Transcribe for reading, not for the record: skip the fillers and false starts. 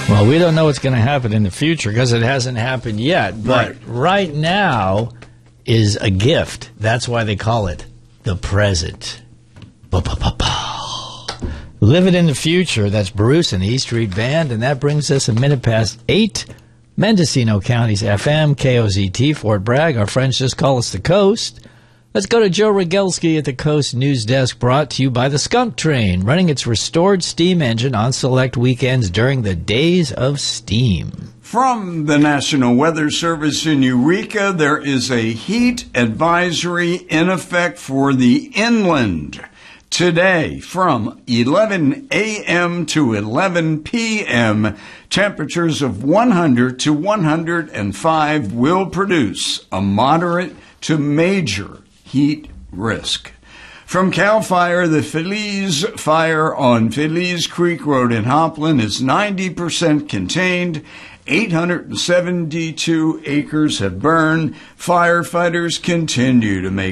Well, we don't know what's going to happen in the future because it hasn't happened yet. But right now is a gift. That's why they call it the present. Live it in the future. That's Bruce and the E Street Band. And that brings us a minute past 8. Mendocino County's FM, KOZT, Fort Bragg. Our friends just call us the Coast. Let's go to Joe Rogelski at the Coast News Desk, brought to you by the Skunk Train, running its restored steam engine on select weekends during the Days of Steam. From the National Weather Service in Eureka, there is a heat advisory in effect for the inland. Today, from 11 a.m. to 11 p.m., temperatures of 100 to 105 will produce a moderate to major heat risk. From CAL FIRE, the Feliz fire on Feliz Creek Road in Hopland is 90% contained. 872 acres have burned. Firefighters continue to make